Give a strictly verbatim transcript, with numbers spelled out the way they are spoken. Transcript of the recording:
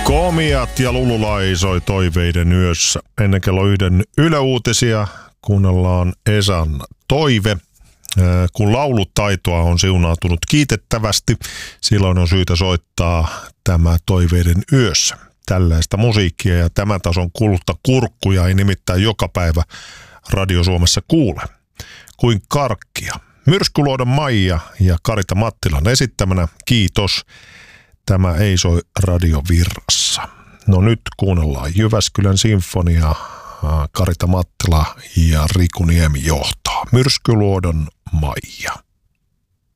Komiat ja Lululai soi toiveiden yössä. Ennen kello yhden Yle Uutisia kuunnellaan Esan toive. Kun laulutaitoa on siunautunut kiitettävästi, silloin on syytä soittaa tämä toiveiden yössä. Tällaista musiikkia ja tämän tason kulta kurkkuja ei nimittäin joka päivä Radio Suomessa kuule. Kuin karkkia. Myrskyluodon Maija ja Karita Mattilan esittämänä. Kiitos. Tämä ei soi radiovirrassa. No nyt kuunnellaan Jyväskylän sinfonia. Karita Mattila ja Riku Niemi johtaa. Myrskyluodon Maija.